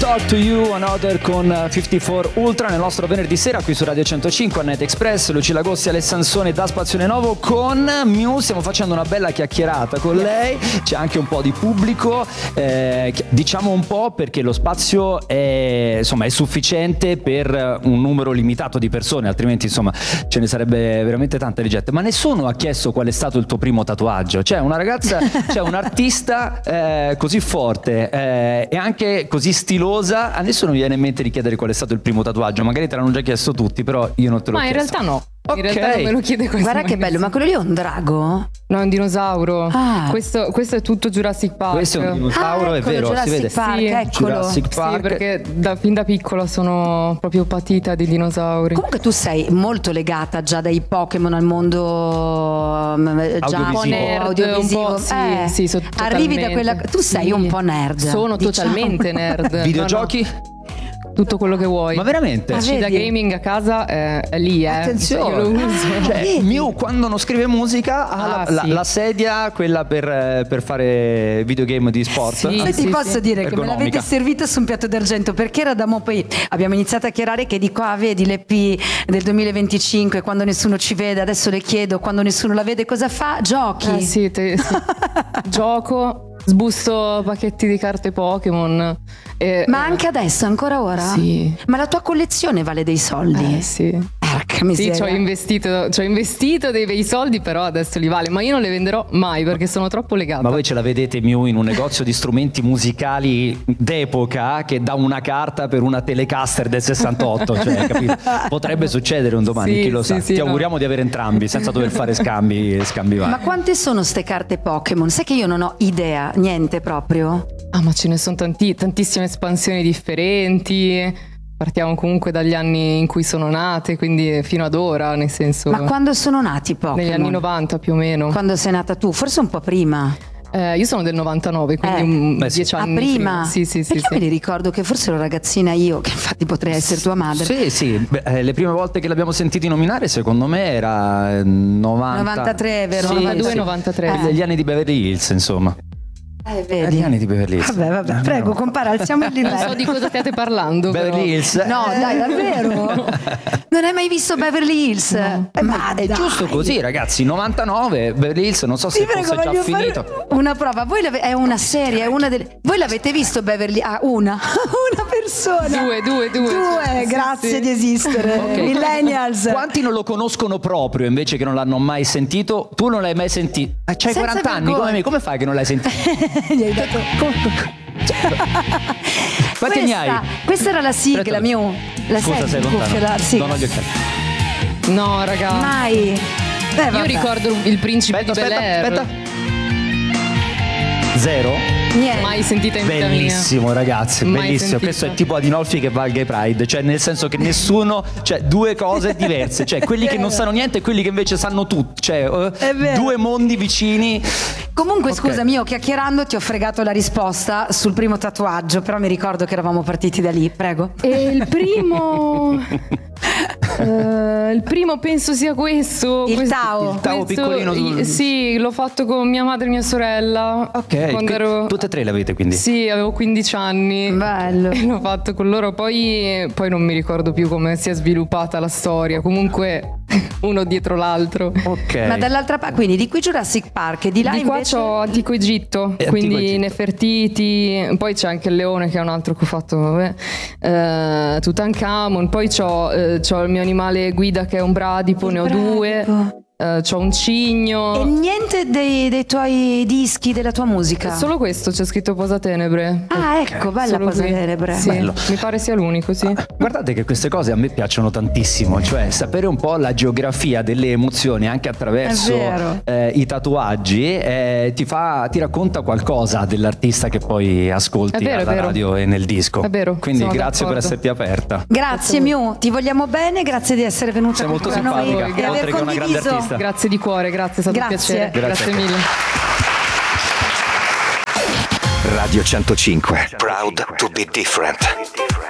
Talk to You, Another con 54 Ultra nel nostro venerdì sera qui su Radio 105 a Night Express. Lucia Lagossi, Alessandro Sansone da Spazione Nuovo con Miu. Stiamo facendo una bella chiacchierata con lei, c'è anche un po' di pubblico, diciamo un po' perché lo spazio è, insomma, è sufficiente per un numero limitato di persone, altrimenti insomma ce ne sarebbe veramente tante ricette. Ma nessuno ha chiesto qual è stato il tuo primo tatuaggio. C'è una ragazza, c'è un artista così forte e anche così stilosa, a nessuno mi viene in mente di chiedere qual è stato il primo tatuaggio. Magari te l'hanno già chiesto tutti, però io non te l'ho chiesto. Ma in realtà no. Okay. In realtà non me lo chiede questo. Guarda che bello, ma quello lì è un drago? No, è un dinosauro. Ah. Questo è tutto Jurassic Park. Questo è un dinosauro, è vero, Jurassic si vede. Park, Sì. eccolo. Jurassic Park. Sì, perché fin da piccola sono proprio patita di dinosauri. Comunque tu sei molto legata già dai Pokémon al mondo audiovisivo. Un po', sì, arrivi da quella. Tu sei un po' nerd. Sono totalmente nerd. Videogiochi? No. Tutto quello che vuoi. Ma veramente? Usci da gaming a casa è lì, Attenzione. Io lo uso. Cioè, Miu quando non scrive musica ha sì. la sedia, quella per fare videogame di sport. Sì. Se ti posso dire che me Ergonomica. l'avete servita su un piatto d'argento, perché era da mo', poi abbiamo iniziato a chiarare che di qua vedi l'EP del 2025, quando nessuno ci vede, adesso le chiedo, quando nessuno la vede cosa fa? Giochi. Sì. Gioco, sbusto pacchetti di carte Pokémon. Ma anche adesso, ancora ora? Sì. Ma la tua collezione vale dei soldi? Sì. Porca miseria. Sì, ci ho investito dei bei soldi, però adesso li vale. Ma io non le venderò mai perché sono troppo legata. Ma voi ce la vedete, Miu, in un negozio di strumenti musicali d'epoca che dà una carta per una Telecaster del 68, cioè, capito? Potrebbe succedere un domani, Sì, chi lo sa. sì, Ti no. auguriamo di avere entrambi senza dover fare scambi vari. Ma quante sono ste carte Pokémon? Sai che io non ho idea, niente proprio. Ah, ma ce ne sono tantissime espansioni differenti. Partiamo comunque dagli anni in cui sono nate, quindi fino ad ora, nel senso. Ma quando sono nati i Pokémon? Negli anni 90 più o meno. Quando sei nata tu? Forse un po' prima. Io sono del 99, quindi 10 anni prima. Sì. Perché io me li ricordo che forse ero ragazzina io, che infatti potrei essere tua madre. Sì. Beh, le prime volte che l'abbiamo sentiti nominare, secondo me era 93, vero? Sì, 92, 93. Gli anni di Beverly Hills, insomma. Vedi. Gli anni di Beverly Hills. Vabbè, prego, compara, alziamo il livello. Non so di cosa stiate parlando. Beverly però. Hills. No, dai, davvero? Non hai mai visto Beverly Hills? Ma è dai. giusto così, ragazzi. 99, Beverly Hills, non so se Ti prego, fosse già voglio finito. fare una prova. È una serie, è una delle. Voi l'avete visto Beverly? Ah, una persona. Due. Grazie Sì. di esistere. Ok. Millennials. Quanti non lo conoscono proprio invece che non l'hanno mai sentito? Tu non l'hai mai sentito? C'hai Senza 40 anni vergogna. come me, come fai che non l'hai sentito? Gli hai dato. Quanti ne hai? Questa era la sigla, Aspetta. mio. La Scusa, senti sei in cuffia lontano. sì. Non ho gli occhiali. No, raga. Mai. Io Vabbè. ricordo il principe di Bel Air. Aspetta. Zero? Niente. Mai sentita in vita mia. Bellissimo, ragazzi, Mai bellissimo. sentita. Questo è tipo Adinolfi che va al Gay Pride, cioè nel senso che nessuno, cioè due cose diverse, cioè quelli che non sanno niente e quelli che invece sanno tutto, cioè vero. due mondi vicini. Comunque, Ok. scusami, io chiacchierando ti ho fregato la risposta sul primo tatuaggio, però mi ricordo che eravamo partiti da lì, prego. E il primo. Il primo penso sia questo. Il Tao. Il Tao piccolino sul- Sì, l'ho fatto con mia madre e mia sorella. Ok, Quando ero. tutte e tre le avete quindi? Sì, avevo 15 anni. Bello. E l'ho fatto con loro. Poi non mi ricordo più come si è sviluppata la storia. Comunque, uno dietro l'altro. Ok. Ma dall'altra parte, quindi di qui Jurassic Park e di là Di qua invece c'ho Antico Egitto, Antico quindi Egitto. Nefertiti, poi c'è anche il leone che è un altro che ho fatto, vabbè. Tutankhamon, poi c'ho il mio animale guida che è un bradipo, ne ho due, c'ho un E cigno. niente dei tuoi dischi, della tua musica. Solo questo c'è scritto Posatenebre. Ah, ecco, bella Solo cosa qui. tenebre. Sì, Bello. mi pare sia l'unico, sì. Guardate che queste cose a me piacciono tantissimo, cioè sapere un po' la geografia delle emozioni anche attraverso È vero. i tatuaggi ti racconta qualcosa dell'artista che poi ascolti È vero, è alla vero. radio e nel disco. È vero, Quindi sono grazie per d'accordo. esserti aperta. Grazie Miu, ti vogliamo bene, grazie di essere venuta Sei molto con noi simpatica, e oltre aver che una grande condiviso. artista. Grazie di cuore, grazie, è stato Grazie. un piacere. Grazie a te. Mille. Radio 105. Proud to be different.